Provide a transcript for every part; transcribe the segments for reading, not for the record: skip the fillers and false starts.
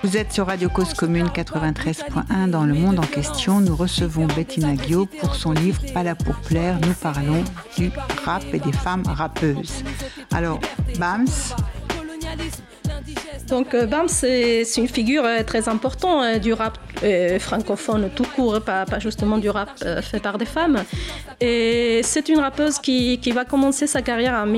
Vous êtes sur Radio Cause Commune 93.1 dans le monde en question. Nous recevons Bettina Guillot pour son livre Pas là pour plaire. Nous parlons du rap et des femmes rappeuses. Alors, Bams. Donc Bams, c'est une figure très importante du rap francophone tout court, pas justement du rap fait par des femmes. Et c'est une rappeuse qui va commencer sa carrière en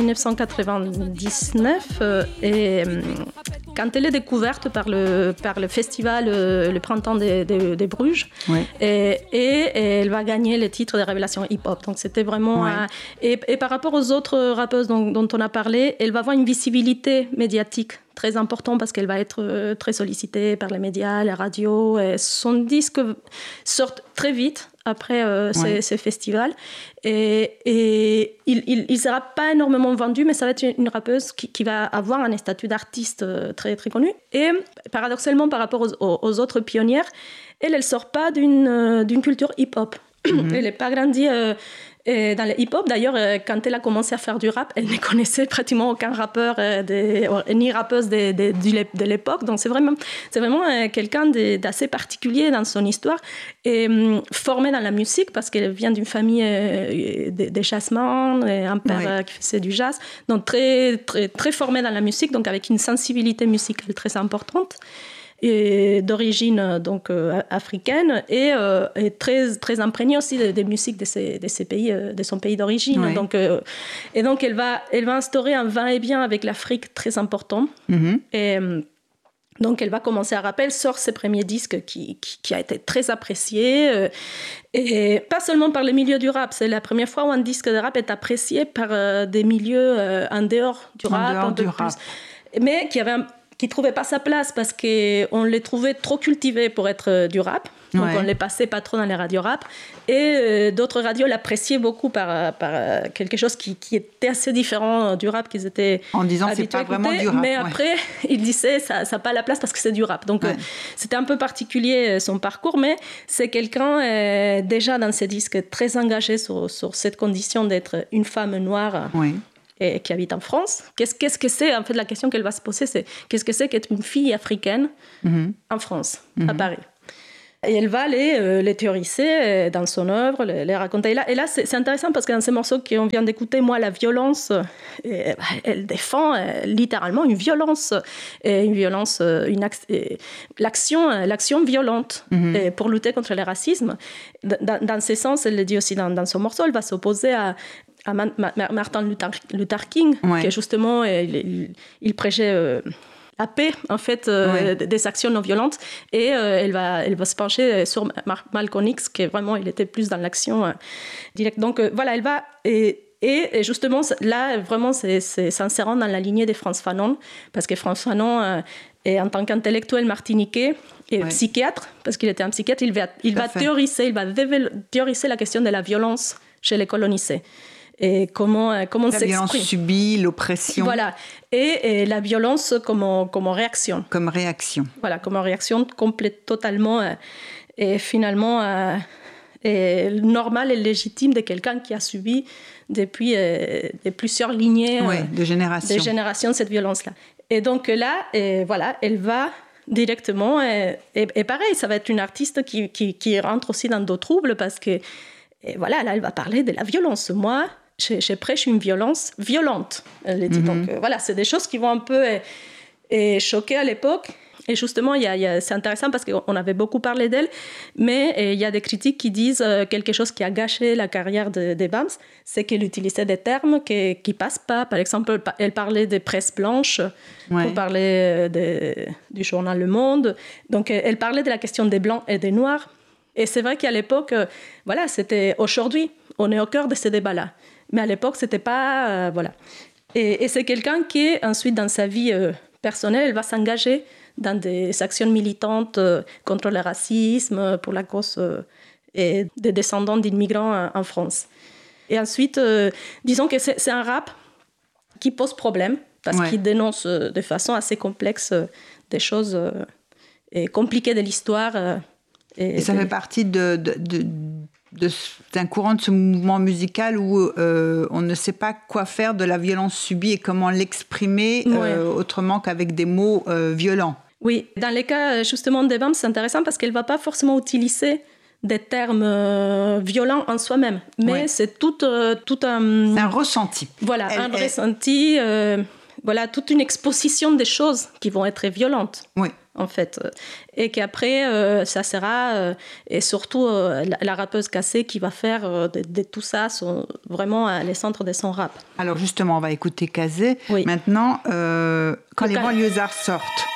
1999 et quand elle est découverte par le festival le Printemps des Bruges, ouais. et elle va gagner le titre de révélation hip-hop. Donc c'était vraiment... Ouais. Et par rapport aux autres rappeuses dont on a parlé, elle va avoir une visibilité médiatique très important parce qu'elle va être très sollicitée par les médias, les radios. Et son disque sort très vite après ces festivals. Et il ne sera pas énormément vendu, mais ça va être une rappeuse qui va avoir un statut d'artiste très, très connu. Et paradoxalement, par rapport aux autres pionnières, elle ne sort pas d'une culture hip-hop. Mm-hmm. Elle n'est pas grandie... dans le hip-hop, d'ailleurs, quand elle a commencé à faire du rap, elle ne connaissait pratiquement aucun rappeur ni rappeuse de l'époque. Donc, c'est vraiment quelqu'un d'assez particulier dans son histoire et formé dans la musique parce qu'elle vient d'une famille de jazzman, un père qui faisait du jazz. Donc, très, très, très formé dans la musique, donc avec une sensibilité musicale très importante. Et d'origine donc africaine et très très imprégnée aussi des musiques de ces pays, de son pays d'origine. Oui. Donc elle va instaurer un va-et-vient avec l'Afrique très important. Mm-hmm. Et donc elle va commencer à rapper. Elle sort ses premiers disques qui a été très apprécié et pas seulement par les milieux du rap. C'est la première fois où un disque de rap est apprécié par des milieux en dehors du rap, mais qui trouvait pas sa place parce qu'on les trouvait trop cultivés pour être du rap. Donc on les passait pas trop dans les radios rap. Et d'autres radios l'appréciaient beaucoup par quelque chose qui était assez différent du rap qu'ils étaient en disant que c'est pas vraiment du rap. Mais après, ils disaient ça n'a pas la place parce que c'est du rap. Donc c'était un peu particulier son parcours, mais c'est quelqu'un déjà dans ses disques très engagé sur cette condition d'être une femme noire. Oui. Et qui habite en France. Qu'est-ce que c'est? En fait, la question qu'elle va se poser, c'est qu'est-ce que c'est qu'être une fille africaine en France, à Paris? Et elle va les théoriser dans son œuvre, les raconter. Et là c'est intéressant parce que dans ces morceaux qu'on vient d'écouter, moi, la violence, elle défend littéralement une violence, l'action violente pour lutter contre le racisme. Dans ce sens, elle le dit aussi dans son morceau, elle va s'opposer à Martin Luther King, qui justement, il prêchait la paix, en fait, des actions non violentes. Et elle va se pencher sur Malcolm X, qui vraiment, il était plus dans l'action directe. Donc, voilà, elle va... Et justement, là, vraiment, c'est s'insérant dans la lignée de Frantz Fanon, parce que Frantz Fanon, en tant qu'intellectuel martiniquais et psychiatre, parce qu'il était un psychiatre, il va théoriser la question de la violence chez les colonisés. Et comment la violence subie, l'oppression. Voilà. Et la violence comme réaction. Comme réaction. Voilà, comme réaction complète, totalement, et finalement normale et légitime de quelqu'un qui a subi depuis plusieurs lignées de générations cette violence-là. Et donc là, voilà, elle va directement, et pareil, ça va être une artiste qui rentre aussi dans d'autres troubles parce que, voilà, là, elle va parler de la violence. Moi, je prêche une violence violente, elle dit. Donc voilà, c'est des choses qui vont un peu choquer à l'époque. Et justement, c'est intéressant parce qu'on avait beaucoup parlé d'elle, mais il y a des critiques qui disent quelque chose qui a gâché la carrière de Bams, c'est qu'elle utilisait des termes qui ne passent pas. Par exemple, elle parlait de presse blanche, pour parler du journal Le Monde. Donc, elle parlait de la question des Blancs et des Noirs. Et c'est vrai qu'à l'époque, voilà, c'était aujourd'hui, on est au cœur de ces débats-là. Mais à l'époque, c'était pas... voilà. Et c'est quelqu'un qui, ensuite, dans sa vie personnelle, elle va s'engager dans des actions militantes contre le racisme, pour la cause des descendants d'immigrants en France. Et ensuite, disons que c'est un rap qui pose problème, parce qu'il dénonce de façon assez complexe des choses compliquées de l'histoire. Et ça fait partie d'un courant de ce mouvement musical où on ne sait pas quoi faire de la violence subie et comment l'exprimer autrement qu'avec des mots violents. Oui, dans les cas justement des BAM, c'est intéressant parce qu'elle ne va pas forcément utiliser des termes violents en soi-même, mais c'est tout un ressenti. Voilà, ressenti, voilà, toute une exposition des choses qui vont être violentes. Oui. En fait, et qu'après ça sera et surtout la rappeuse Cassé qui va faire de tout ça vraiment les centres de son rap. Alors justement, on va écouter Cassé. Oui. Maintenant, quand les banlieusards sortent,